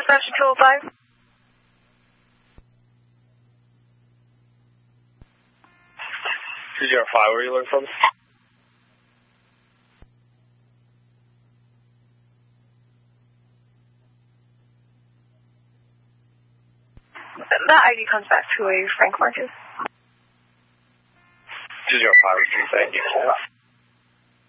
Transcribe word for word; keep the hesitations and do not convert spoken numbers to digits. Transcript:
Dispatcher two oh five. two zero five, where are you looking from? That I D comes back to a Frank Marcus. two zero five, what did you say?